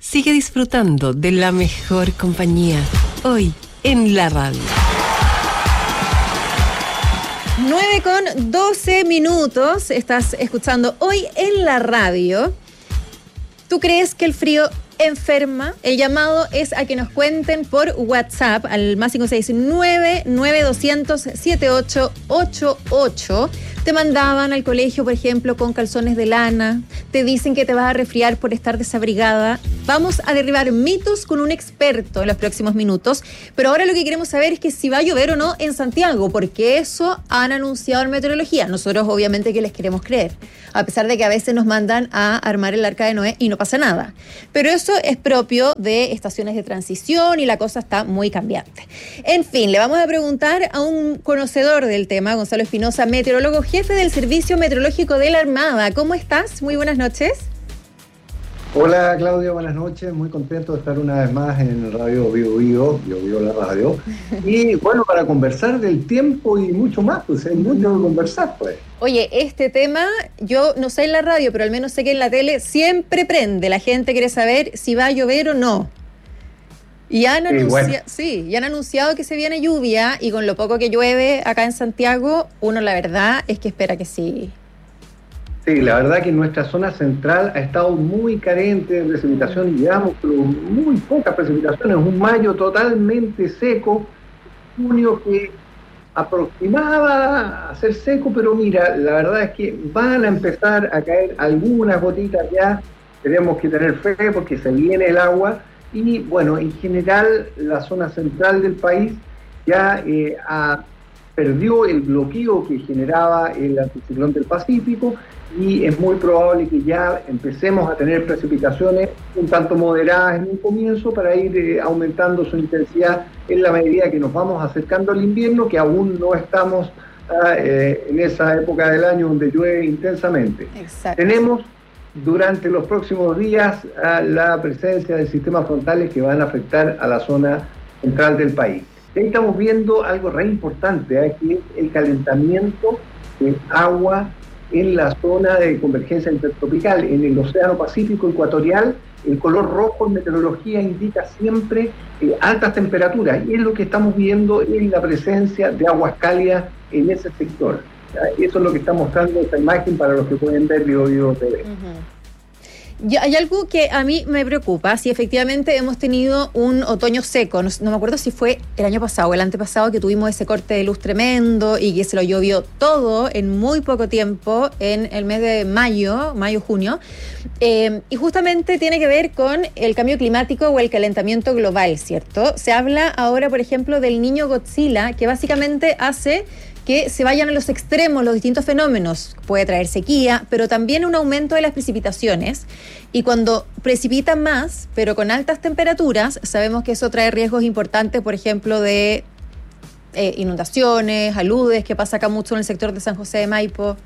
Sigue disfrutando de la mejor compañía, hoy en la radio. 9:12, estás escuchando Hoy en la Radio. ¿Tú crees que el frío enferma? El llamado es a que nos cuenten por WhatsApp al más 569-9200-7888. Te mandaban al colegio, por ejemplo, con calzones de lana. Te dicen que te vas a resfriar por estar desabrigada. Vamos a derribar mitos con un experto en los próximos minutos. Pero ahora lo que queremos saber es que si va a llover o no en Santiago, porque eso han anunciado en meteorología. Nosotros obviamente que les queremos creer, a pesar de que a veces nos mandan a armar el arca de Noé y no pasa nada. Pero eso es propio de estaciones de transición y la cosa está muy cambiante. En fin, le vamos a preguntar a un conocedor del tema, Gonzalo Espinosa, meteorólogo, jefe del Servicio Meteorológico de la Armada. ¿Cómo estás? Muy buenas noches. Hola Claudia, buenas noches. Muy contento de estar una vez más en Radio Bio la radio. Y bueno, para conversar del tiempo y mucho más, pues hay mucho que conversar, pues. Oye, este tema, yo no sé en la radio, pero al menos sé que en la tele siempre prende. La gente quiere saber si va a llover o no. Y han anunciado que se viene lluvia, y con lo poco que llueve acá en Santiago, uno la verdad es que espera que sí. Sí, la verdad que nuestra zona central ha estado muy carente de precipitación, digamos, pero muy pocas precipitaciones. Un mayo totalmente seco, junio que aproximaba a ser seco, pero mira, la verdad es que van a empezar a caer algunas gotitas ya. Tenemos que tener fe porque se viene el agua. Y bueno, en general la zona central del país ya perdió el bloqueo que generaba el anticiclón del Pacífico, y es muy probable que ya empecemos a tener precipitaciones un tanto moderadas en un comienzo para ir aumentando su intensidad en la medida que nos vamos acercando al invierno, que aún no estamos en esa época del año donde llueve intensamente. Exacto. Tenemos durante los próximos días la presencia de sistemas frontales que van a afectar a la zona central del país. Ahí estamos viendo algo re importante, que es el calentamiento del agua en la zona de convergencia intertropical, en el Océano Pacífico ecuatorial. El color rojo en meteorología indica siempre altas temperaturas, y es lo que estamos viendo en la presencia de aguas cálidas en ese sector. Eso es lo que está mostrando esta imagen para los que pueden ver Bio TV. Ya, hay algo que a mí me preocupa, si efectivamente hemos tenido un otoño seco, no me acuerdo si fue el año pasado o el antepasado que tuvimos ese corte de luz tremendo y que se lo llovió todo en muy poco tiempo en el mes de mayo-junio, y justamente tiene que ver con el cambio climático o el calentamiento global, ¿cierto? Se habla ahora, por ejemplo, del niño Godzilla, que básicamente hace que se vayan a los extremos los distintos fenómenos. Puede traer sequía, pero también un aumento de las precipitaciones. Y cuando precipita más, pero con altas temperaturas, sabemos que eso trae riesgos importantes, por ejemplo, de inundaciones, aludes, que pasa acá mucho en el sector de San José de Maipo.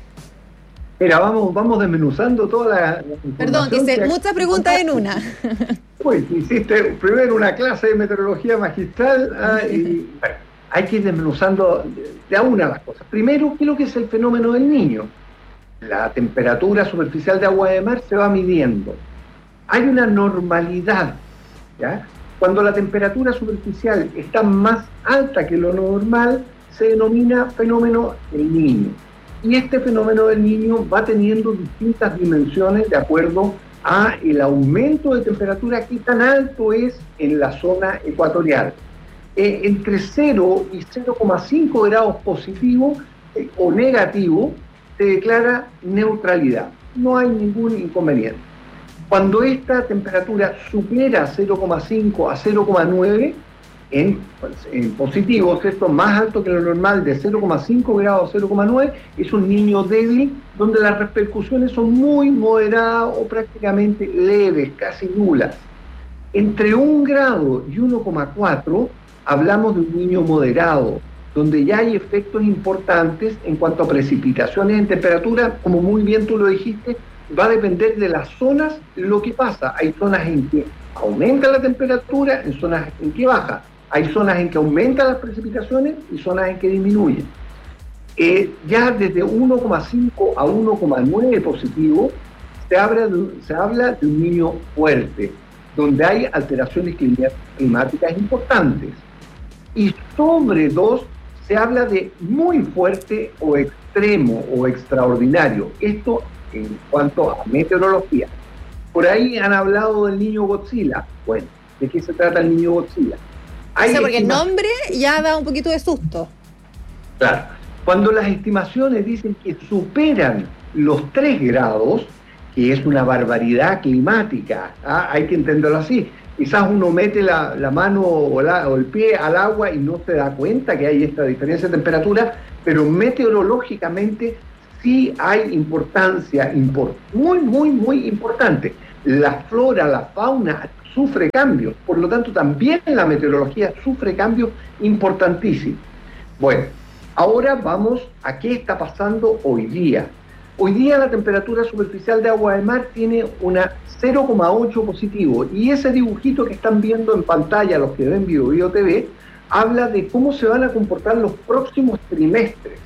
Mira, vamos desmenuzando toda la Perdón, hice muchas preguntas en una. Pues hiciste primero una clase de meteorología magistral, y bueno, hay que ir desmenuzando de a una las cosas. Primero, ¿qué es lo que es el fenómeno del Niño? La temperatura superficial de agua de mar se va midiendo. Hay una normalidad, ¿ya? Cuando la temperatura superficial está más alta que lo normal, se denomina fenómeno del Niño. Y este fenómeno del Niño va teniendo distintas dimensiones de acuerdo a el aumento de temperatura, que tan alto es en la zona ecuatorial. Entre 0 y 0,5 grados positivo o negativo se declara neutralidad. No hay ningún inconveniente. Cuando esta temperatura supera 0,5 a 0,9 en positivo, ¿cierto?, más alto que lo normal, de 0,5 grados a 0,9, es un niño débil, donde las repercusiones son muy moderadas o prácticamente leves, casi nulas. Entre 1 grado y 1,4 hablamos de un niño moderado, donde ya hay efectos importantes en cuanto a precipitaciones en temperatura. Como muy bien tú lo dijiste, va a depender de las zonas lo que pasa. Hay zonas en que aumenta la temperatura, en zonas en que baja. Hay zonas en que aumentan las precipitaciones y zonas en que disminuyen. Ya desde 1,5 a 1,9 positivo se habla de un niño fuerte. donde hay alteraciones climáticas importantes. Y sobre 2 se habla de muy fuerte o extremo o extraordinario. Esto en cuanto a meteorología. Por ahí han hablado del niño Godzilla. Bueno, ¿de qué se trata el niño Godzilla? O sea, porque el nombre ya da un poquito de susto. Claro. Cuando las estimaciones dicen que superan los 3 grados, que es una barbaridad climática, hay que entenderlo así. Quizás uno mete la mano o el pie al agua y no se da cuenta que hay esta diferencia de temperatura, pero meteorológicamente sí hay importancia muy, muy, muy importante. La flora, la fauna sufre cambios, por lo tanto también la meteorología sufre cambios importantísimos. Bueno, ahora vamos a qué está pasando hoy día. Hoy día la temperatura superficial de agua de mar tiene una 0,8 positivo, y ese dibujito que están viendo en pantalla los que ven Bio TV habla de cómo se van a comportar los próximos trimestres.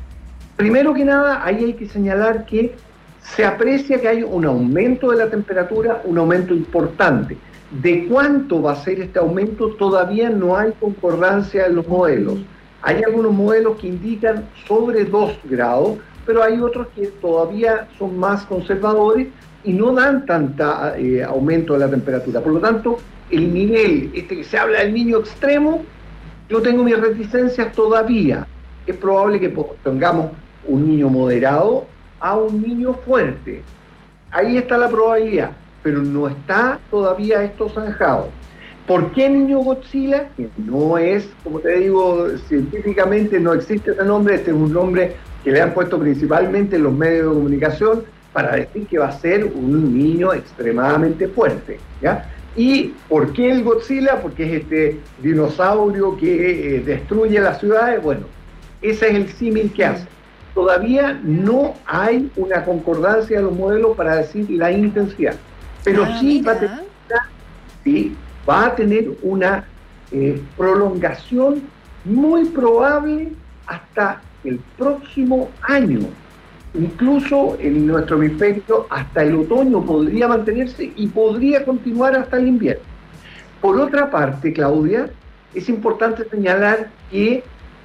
Primero que nada, ahí hay que señalar que se aprecia que hay un aumento de la temperatura, un aumento importante. ¿De cuánto va a ser este aumento? Todavía no hay concordancia en los modelos. Hay algunos modelos que indican sobre 2 grados, pero hay otros que todavía son más conservadores y no dan tanta aumento de la temperatura. Por lo tanto, el nivel, que se habla del niño extremo, yo tengo mis reticencias todavía. Es probable que tengamos un niño moderado a un niño fuerte. Ahí está la probabilidad, pero no está todavía esto zanjado. ¿Por qué niño Godzilla? Que no es, como te digo, científicamente no existe ese nombre. Este es un nombre que le han puesto principalmente en los medios de comunicación para decir que va a ser un niño extremadamente fuerte, ¿ya? ¿Y por qué el Godzilla? Porque es este dinosaurio que destruye las ciudades. Bueno, ese es el símil que hace. Todavía no hay una concordancia de los modelos para decir la intensidad, pero sí va a tener una prolongación muy probable hasta el próximo año. Incluso en nuestro hemisferio hasta el otoño podría mantenerse y podría continuar hasta el invierno. Por otra parte, Claudia, es importante señalar que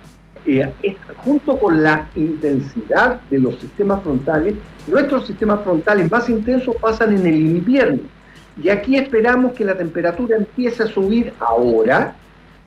junto con la intensidad de los sistemas frontales, nuestros sistemas frontales más intensos pasan en el invierno. Y aquí esperamos que la temperatura empiece a subir ahora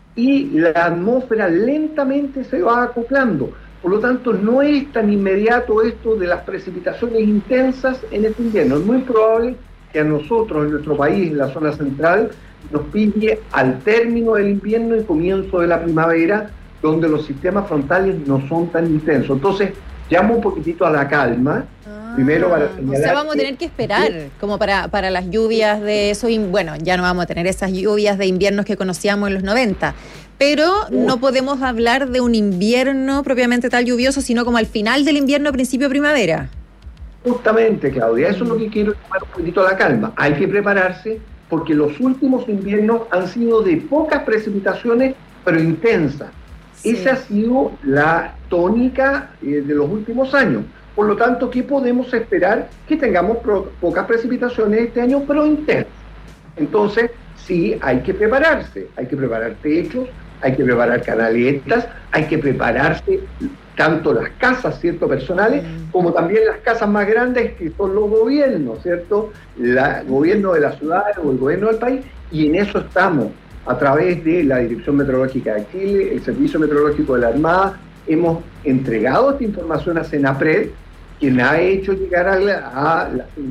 y la atmósfera lentamente se va acoplando. Por lo tanto, no es tan inmediato esto de las precipitaciones intensas en este invierno. Es muy probable que a nosotros, en nuestro país, en la zona central, nos pille al término del invierno y comienzo de la primavera, donde los sistemas frontales no son tan intensos. Entonces, llamo un poquitito a la calma. Primero para señalar, o sea, vamos a tener que esperar como para las lluvias de eso. Bueno, ya no vamos a tener esas lluvias de inviernos que conocíamos en los 90, pero no podemos hablar de un invierno propiamente tal lluvioso, sino como al final del invierno, principio de primavera. Justamente, Claudia, eso es lo que quiero llamar un poquitito a la calma. Hay que prepararse porque los últimos inviernos han sido de pocas precipitaciones, pero intensas. Sí. Esa ha sido la tónica de los últimos años. Por lo tanto, ¿qué podemos esperar? Que tengamos pocas precipitaciones este año, pero intensas. Entonces, sí, hay que prepararse. Hay que preparar techos, hay que preparar canaletas, hay que prepararse tanto las casas, ¿cierto?, personales, como también las casas más grandes, que son los gobiernos, ¿cierto? El gobierno de la ciudad o el gobierno del país, y en eso estamos. A través de la Dirección Meteorológica de Chile, el Servicio Meteorológico de la Armada, hemos entregado esta información a Senapred, quien ha hecho llegar a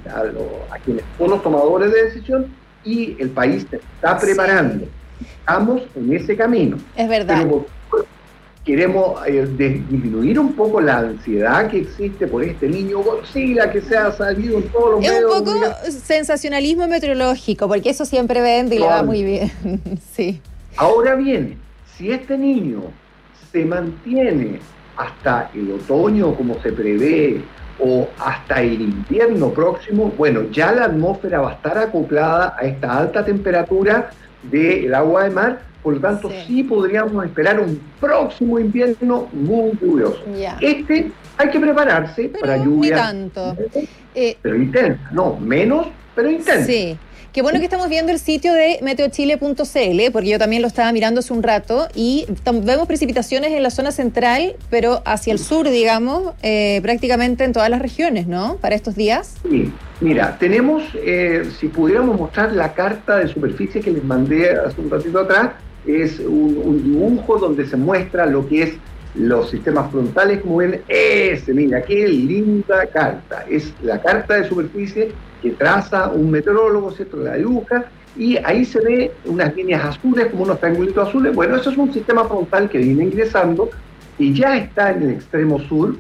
quienes son los tomadores de decisión, y el país se está preparando. Sí. Estamos en ese camino. Es verdad. Pero queremos disminuir un poco la ansiedad que existe por este niño Godzilla que se ha salido en todos los medios. Es un poco sensacionalismo meteorológico, porque eso siempre vende y le va muy bien. Sí. Ahora bien, si este niño se mantiene hasta el otoño como se prevé, o hasta el invierno próximo, bueno, ya la atmósfera va a estar acoplada a esta alta temperatura del agua de mar. Por lo tanto, sí podríamos esperar un próximo invierno muy lluvioso. Yeah. Hay que prepararse para lluvia. Tanto. Pero intensa, no, menos pero intenso. Sí. Qué bueno que estamos viendo el sitio de meteochile.cl, porque yo también lo estaba mirando hace un rato, y vemos precipitaciones en la zona central, pero hacia el sur, digamos, prácticamente en todas las regiones, ¿no? Para estos días. Sí, mira, tenemos, si pudiéramos mostrar la carta de superficie que les mandé hace un ratito atrás, es un dibujo donde se muestra lo que es los sistemas frontales, como ven, mira, qué linda carta, es la carta de superficie que traza un meteorólogo, ¿cierto?, la dibuja, y ahí se ve unas líneas azules, como unos triangulitos azules. Bueno, eso es un sistema frontal que viene ingresando y ya está en el extremo sur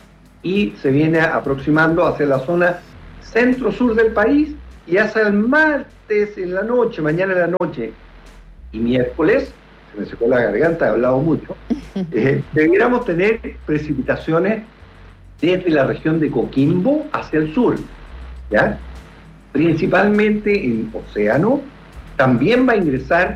y se viene aproximando hacia la zona centro-sur del país, y hacia el martes en la noche, mañana en la noche y miércoles, se me secó la garganta, he hablado mucho, debiéramos tener precipitaciones desde la región de Coquimbo hacia el sur, ¿ya? Principalmente en Océano, también va a ingresar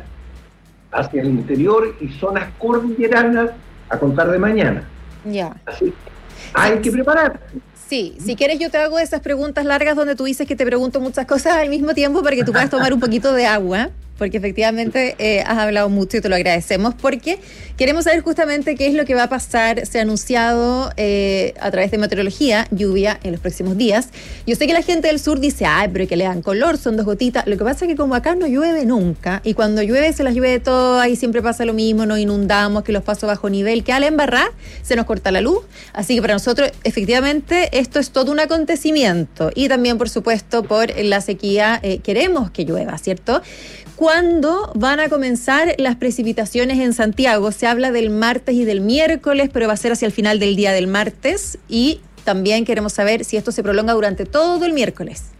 hacia el interior y zonas cordilleranas a contar de mañana. Ya. Así hay que prepararse. Sí, si quieres yo te hago esas preguntas largas donde tú dices que te pregunto muchas cosas al mismo tiempo para que tú puedas tomar un poquito de agua, porque efectivamente has hablado mucho y te lo agradecemos, porque queremos saber justamente qué es lo que va a pasar. Se ha anunciado a través de meteorología lluvia en los próximos días. Yo sé que la gente del sur dice, ay, pero que le dan color, son 2 gotitas. Lo que pasa es que como acá no llueve nunca, y cuando llueve se las llueve de todo, ahí siempre pasa lo mismo, nos inundamos, que los pasos bajo nivel, que al embarrar se nos corta la luz. Así que para nosotros, efectivamente, esto es todo un acontecimiento. Y también, por supuesto, por la sequía, queremos que llueva, ¿cierto? ¿Cuándo van a comenzar las precipitaciones en Santiago? Se habla del martes y del miércoles, pero va a ser hacia el final del día del martes. Y también queremos saber si esto se prolonga durante todo el miércoles.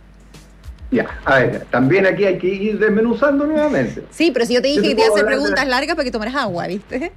Ya, a ver, también aquí hay que ir desmenuzando nuevamente. Sí, pero si yo te dije que te iba a hacer preguntas largas para que tomaras agua, ¿viste?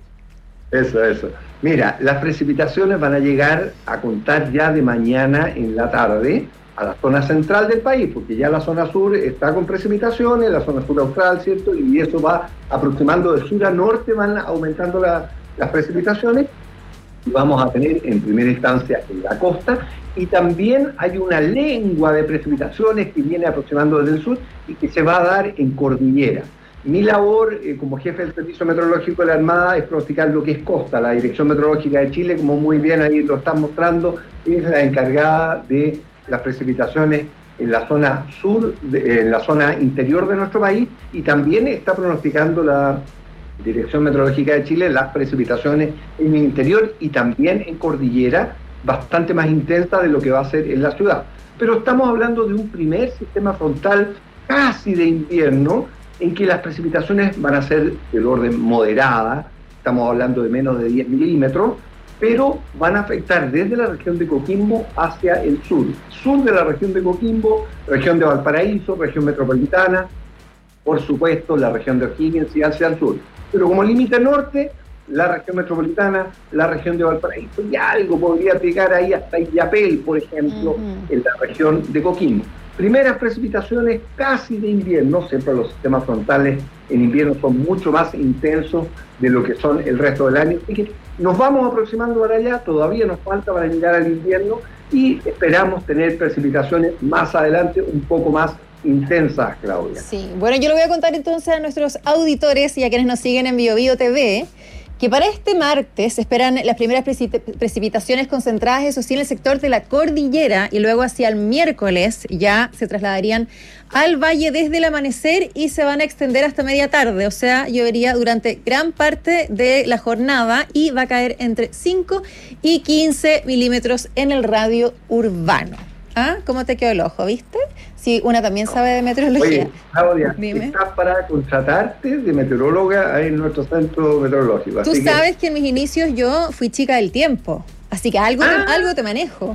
Eso. Mira, las precipitaciones van a llegar a contar ya de mañana en la tarde a la zona central del país, porque ya la zona sur está con precipitaciones, la zona sur austral, ¿cierto? Y eso va aproximando de sur a norte, van aumentando las precipitaciones, y vamos a tener en primera instancia en la costa, y también hay una lengua de precipitaciones que viene aproximando desde el sur y que se va a dar en cordillera. Mi labor como jefe del Servicio Meteorológico de la Armada es pronosticar lo que es costa. La Dirección Meteorológica de Chile, como muy bien ahí lo están mostrando, es la encargada de las precipitaciones en la zona sur, en la zona interior de nuestro país, y también está pronosticando la Dirección Meteorológica de Chile las precipitaciones en el interior y también en cordillera, bastante más intensa de lo que va a ser en la ciudad. Pero estamos hablando de un primer sistema frontal casi de invierno, en que las precipitaciones van a ser del orden moderada, estamos hablando de menos de 10 milímetros, pero van a afectar desde la región de Coquimbo hacia el sur de la región de Coquimbo, región de Valparaíso, región metropolitana, por supuesto la región de O'Higgins y hacia el sur. Pero como límite norte, la región metropolitana, la región de Valparaíso, y algo podría pegar ahí hasta Illapel, por ejemplo, en la región de Coquimbo. Primeras precipitaciones casi de invierno, siempre los sistemas frontales en invierno son mucho más intensos de lo que son el resto del año. Así que nos vamos aproximando para allá, todavía nos falta para llegar al invierno y esperamos tener precipitaciones más adelante un poco más intensas, Claudia. Sí, bueno, yo le voy a contar entonces a nuestros auditores y a quienes nos siguen en BioBio TV que para este martes se esperan las primeras precipitaciones concentradas, eso sí, en el sector de la cordillera, y luego hacia el miércoles ya se trasladarían al valle desde el amanecer y se van a extender hasta media tarde, o sea, llovería durante gran parte de la jornada y va a caer entre 5 y 15 milímetros en el radio urbano. ¿Ah? ¿Cómo te quedó el ojo, viste? Sí, una también sabe de meteorología. Oye, Claudia, estás para contratarte de meteoróloga en nuestro centro meteorológico. Tú sabes que en mis inicios yo fui chica del tiempo, así que algo te manejo.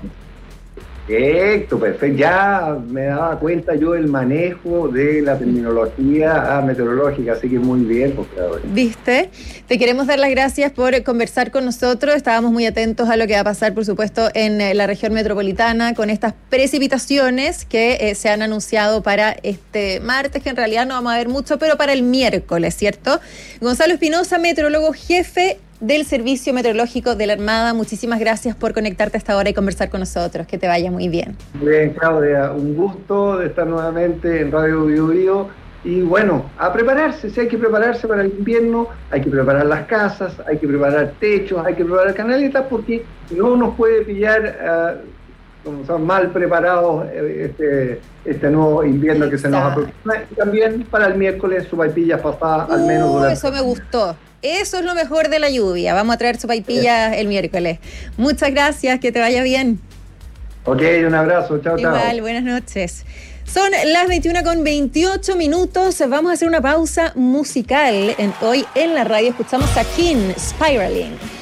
Perfecto. Ya me daba cuenta yo del manejo de la terminología meteorológica, así que muy bien, pues, claro. ¿Viste? Te queremos dar las gracias por conversar con nosotros. Estábamos muy atentos a lo que va a pasar, por supuesto, en la región metropolitana con estas precipitaciones que se han anunciado para este martes, que en realidad no vamos a ver mucho, pero para el miércoles, ¿cierto? Gonzalo Espinosa, meteorólogo jefe, del Servicio Meteorológico de la Armada. Muchísimas gracias por conectarte a esta hora y conversar con nosotros. Que te vaya muy bien. Bien, Claudia, un gusto de estar nuevamente en Radio Bio Bio. Y bueno, a prepararse, si hay que prepararse para el invierno, hay que preparar las casas, hay que preparar techos, hay que preparar canaletas, porque no nos puede pillar como son mal preparados este nuevo invierno que se nos aproxima. Y también para el miércoles sopaipillas pasadas al menos. Eso me gustó. Eso es lo mejor de la lluvia. Vamos a traer sopaipillas el miércoles. Muchas gracias, que te vaya bien. Ok, un abrazo, chao, chao. Igual, buenas noches. Son las 21:28. Vamos a hacer una pausa musical. Hoy en la radio escuchamos a King, Spiraling.